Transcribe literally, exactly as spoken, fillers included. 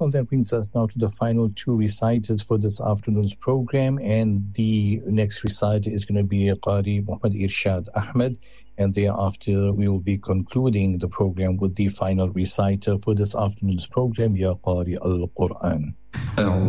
Well, that brings us now to the final two reciters for this afternoon's program. And the next reciter is going to be Qari Muhammad Irshad Ahmed. And thereafter, we will be concluding the program with the final reciter for this afternoon's program, Ya Qari Al-Quran.